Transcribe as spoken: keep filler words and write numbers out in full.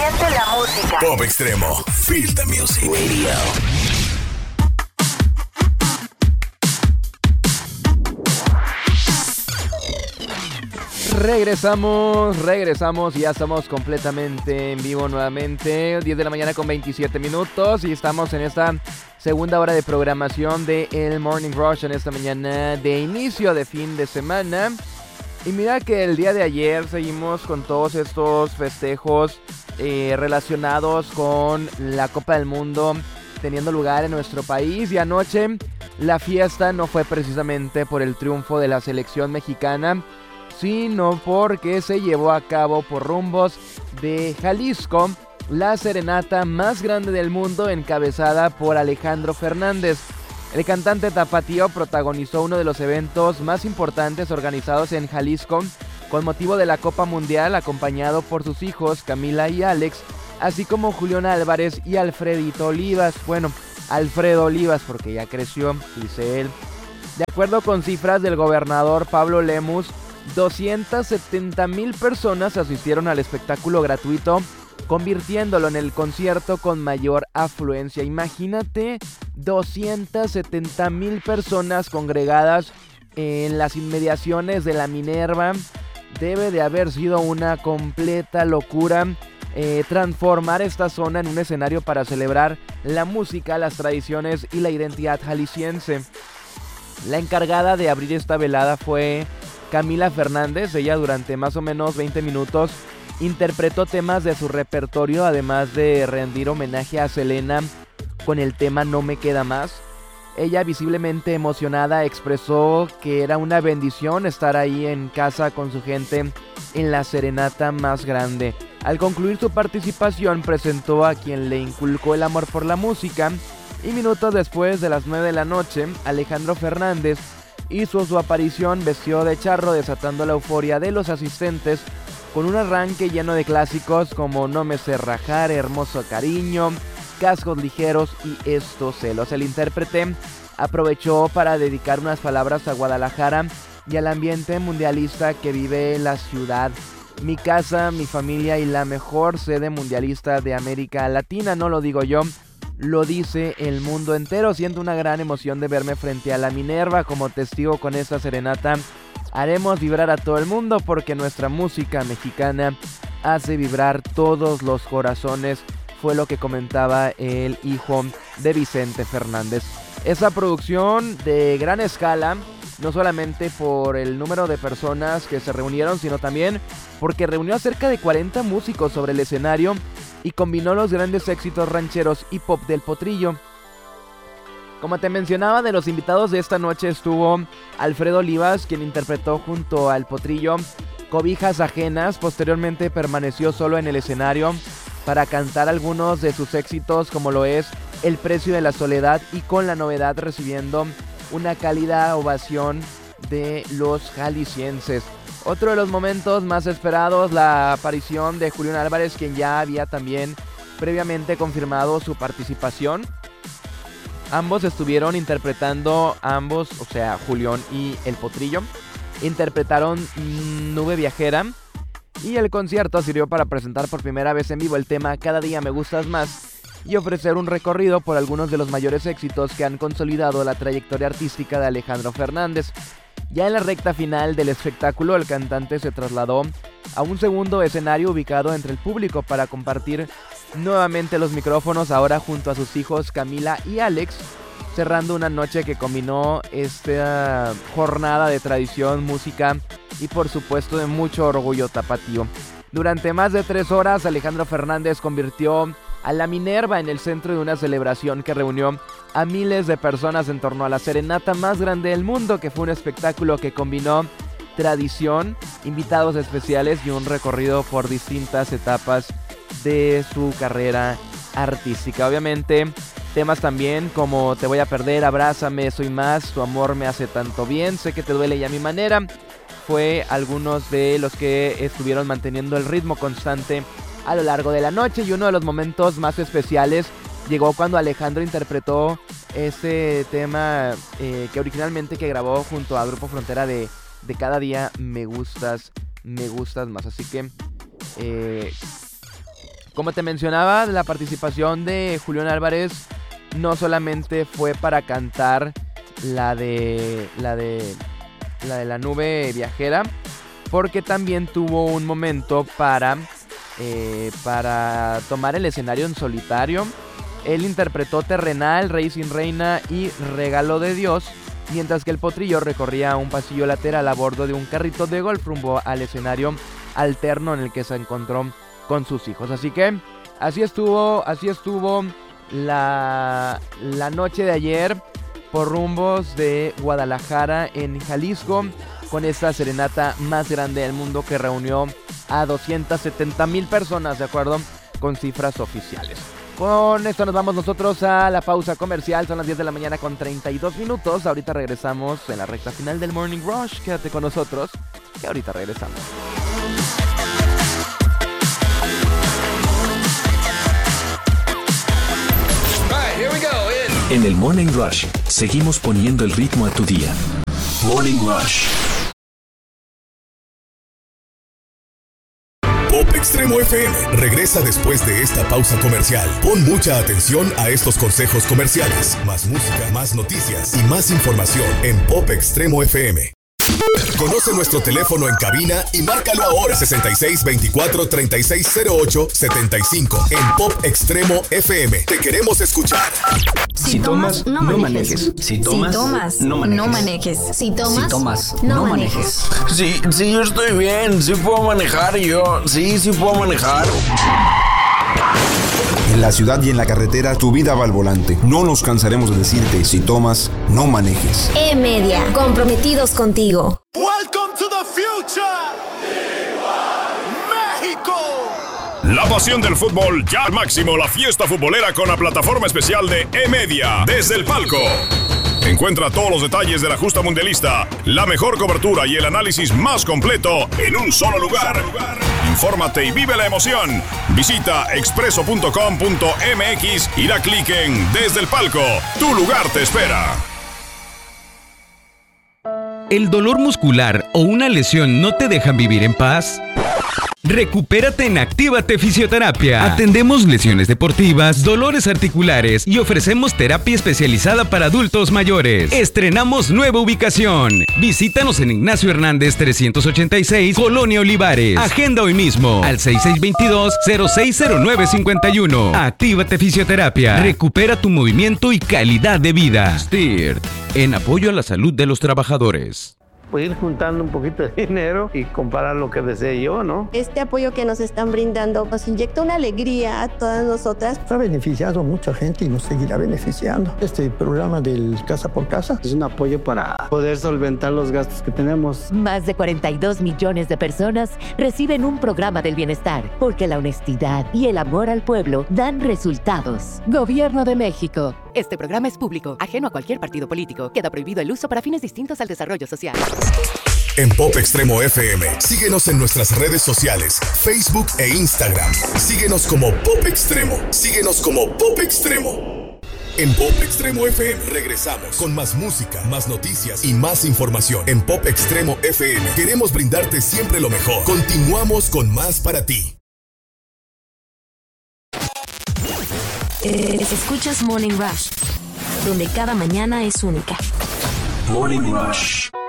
Siente la música. Pop Extremo. Feel the Music Radio. Regresamos, regresamos y ya estamos completamente en vivo nuevamente, diez de la mañana con veintisiete minutos y estamos en esta segunda hora de programación de El Morning Rush en esta mañana de inicio de fin de semana. Y mira que el día de ayer seguimos con todos estos festejos eh, relacionados con la Copa del Mundo teniendo lugar en nuestro país, y anoche la fiesta no fue precisamente por el triunfo de la selección mexicana, sino porque se llevó a cabo por rumbos de Jalisco la serenata más grande del mundo, encabezada por Alejandro Fernández. El cantante tapatío protagonizó uno de los eventos más importantes organizados en Jalisco con motivo de la Copa Mundial, acompañado por sus hijos Camila y Alex, así como Julián Álvarez y Alfredito Olivas. Bueno, Alfredo Olivas, porque ya creció, dice él. De acuerdo con cifras del gobernador Pablo Lemus, doscientas setenta mil personas asistieron al espectáculo gratuito, convirtiéndolo en el concierto con mayor afluencia. Imagínate, doscientas setenta mil personas congregadas en las inmediaciones de la Minerva. Debe de haber sido una completa locura eh, transformar esta zona en un escenario para celebrar la música, las tradiciones y la identidad jalisciense. La encargada de abrir esta velada fue Camila Fernández. Ella durante más o menos veinte minutos interpretó temas de su repertorio, además de rendir homenaje a Selena con el tema No Me Queda Más. Ella, visiblemente emocionada, expresó que era una bendición estar ahí en casa con su gente en la serenata más grande. Al concluir su participación, presentó a quien le inculcó el amor por la música, y minutos después de las nueve de la noche, Alejandro Fernández hizo su aparición vestido de charro, desatando la euforia de los asistentes con un arranque lleno de clásicos como No Me Sé Rajar, Hermoso Cariño, Cascos Ligeros y Estos Celos. El intérprete aprovechó para dedicar unas palabras a Guadalajara y al ambiente mundialista que vive la ciudad. Mi casa, mi familia y la mejor sede mundialista de América Latina, no lo digo yo, lo dice el mundo entero. Siento una gran emoción de verme frente a la Minerva como testigo con esta serenata. Haremos vibrar a todo el mundo porque nuestra música mexicana hace vibrar todos los corazones, fue lo que comentaba el hijo de Vicente Fernández. Esa producción de gran escala, no solamente por el número de personas que se reunieron, sino también porque reunió a cerca de cuarenta músicos sobre el escenario y combinó los grandes éxitos rancheros y pop del Potrillo. Como te mencionaba, de los invitados de esta noche estuvo Alfredo Olivas, quien interpretó junto al Potrillo Cobijas Ajenas. Posteriormente permaneció solo en el escenario para cantar algunos de sus éxitos, como lo es El Precio de la Soledad, y con la novedad recibiendo una cálida ovación de los jaliscienses. Otro de los momentos más esperados, la aparición de Julián Álvarez, quien ya había también previamente confirmado su participación. Ambos estuvieron interpretando, ambos, o sea, Julián y el Potrillo, interpretaron Nube Viajera, y el concierto sirvió para presentar por primera vez en vivo el tema Cada Día Me Gustas Más y ofrecer un recorrido por algunos de los mayores éxitos que han consolidado la trayectoria artística de Alejandro Fernández. Ya en la recta final del espectáculo, el cantante se trasladó a un segundo escenario ubicado entre el público para compartir nuevamente los micrófonos, ahora junto a sus hijos Camila y Alex, cerrando una noche que combinó esta jornada de tradición, música y por supuesto de mucho orgullo tapatío. Durante más de tres horas, Alejandro Fernández convirtió a la Minerva en el centro de una celebración que reunió a miles de personas en torno a la serenata más grande del mundo, que fue un espectáculo que combinó tradición, invitados especiales y un recorrido por distintas etapas de su carrera artística. Obviamente, temas también como Te Voy a Perder, Abrázame, Soy Más, Tu Amor Me Hace Tanto Bien, Sé que Te Duele y a Mi Manera, fue algunos de los que estuvieron manteniendo el ritmo constante a lo largo de la noche. Y uno de los momentos más especiales llegó cuando Alejandro interpretó ese tema eh, que originalmente que grabó junto a Grupo Frontera de, de Cada Día Me Gustas, Me Gustas Más. Así que eh, Como te mencionaba, la participación de Julián Álvarez no solamente fue para cantar la de la de la de la nube viajera, porque también tuvo un momento para eh, para tomar el escenario en solitario. Él interpretó Terrenal, Rey sin Reina y Regalo de Dios, mientras que el Potrillo recorría un pasillo lateral a bordo de un carrito de golf rumbo al escenario alterno en el que se encontró con sus hijos. Así que así estuvo, así estuvo la, la noche de ayer por rumbos de Guadalajara en Jalisco, con esta serenata más grande del mundo que reunió a doscientas setenta mil personas, de acuerdo con cifras oficiales. Con esto nos vamos nosotros a la pausa comercial. Son las diez de la mañana con treinta y dos minutos. Ahorita regresamos en la recta final del Morning Rush. Quédate con nosotros, que ahorita regresamos. En el Morning Rush, seguimos poniendo el ritmo a tu día. Morning Rush. Pop Extremo F M regresa después de esta pausa comercial. Pon mucha atención a estos consejos comerciales. Más música, más noticias y más información en Pop Extremo F M. Conoce nuestro teléfono en cabina y márcalo ahora. sesenta y seis veinticuatro treinta y seis cero ocho setenta y cinco. En Pop Extremo F M. Te queremos escuchar. Si tomas, no manejes. Si tomas, no manejes. Si tomas, no manejes. Sí, sí, yo estoy bien. Sí puedo manejar yo. Sí, sí puedo manejar. En la ciudad y en la carretera, tu vida va al volante. No nos cansaremos de decirte, si tomas, no manejes. E-Media, comprometidos contigo. Welcome to the future. México. La pasión del fútbol ya al máximo, la fiesta futbolera con la plataforma especial de E-Media desde el palco. Encuentra todos los detalles de la justa mundialista, la mejor cobertura y el análisis más completo en un solo lugar. Infórmate y vive la emoción. Visita expreso punto com punto m x y da clic en Desde el Palco. Tu lugar te espera. ¿El dolor muscular o una lesión no te dejan vivir en paz? Recupérate en Actívate Fisioterapia. Atendemos lesiones deportivas, dolores articulares y ofrecemos terapia especializada para adultos mayores. Estrenamos nueva ubicación. Visítanos en Ignacio Hernández trescientos ochenta y seis, Colonia Olivares. Agenda hoy mismo al seis seis dos dos, cero seis cero nueve cinco uno. Actívate Fisioterapia. Recupera tu movimiento y calidad de vida. S T I R T, en apoyo a la salud de los trabajadores. Pues ir juntando un poquito de dinero y comprar lo que desee yo, ¿no? Este apoyo que nos están brindando nos inyecta una alegría a todas nosotras. Ha beneficiado mucha gente y nos seguirá beneficiando. Este programa del Casa por Casa es un apoyo para poder solventar los gastos que tenemos. Más de cuarenta y dos millones de personas reciben un programa del bienestar, porque la honestidad y el amor al pueblo dan resultados. Gobierno de México. Este programa es público, ajeno a cualquier partido político. Queda prohibido el uso para fines distintos al desarrollo social. En Pop Extremo F M, síguenos en nuestras redes sociales, Facebook e Instagram. Síguenos como Pop Extremo. Síguenos como Pop Extremo. En Pop Extremo F M regresamos con más música, más noticias y más información. En Pop Extremo F M queremos brindarte siempre lo mejor. Continuamos con más para ti. Escuchas Morning Rush, donde cada mañana es única. Morning Rush.